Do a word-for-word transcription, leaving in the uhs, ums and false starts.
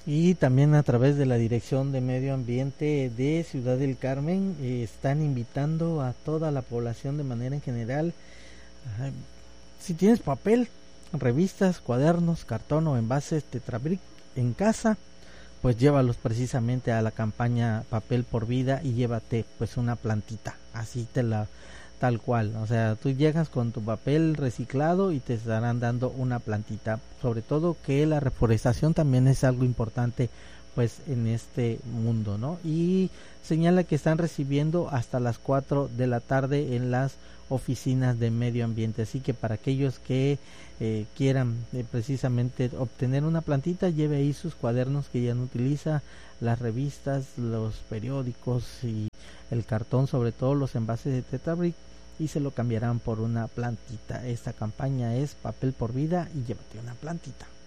Y también a través de la Dirección de Medio Ambiente de Ciudad del Carmen eh, están invitando a toda la población de manera en general. Ajá, si tienes papel, revistas, cuadernos, cartón o envases Tetrabric en casa, pues llévalos precisamente a la campaña Papel por Vida y llévate pues una plantita, así te la tal cual, o sea, tú llegas con tu papel reciclado y te estarán dando una plantita. Sobre todo que la reforestación también es algo importante pues en este mundo, ¿no? Y señala que están recibiendo hasta las cuatro de la tarde en las oficinas de medio ambiente, así que para aquellos que eh, quieran eh, precisamente obtener una plantita, lleve ahí sus cuadernos que ya no utiliza, las revistas, los periódicos y el cartón, sobre todo los envases de Tetrabric, y se lo cambiarán por una plantita. Esta campaña es Papel por Vida y llévate una plantita.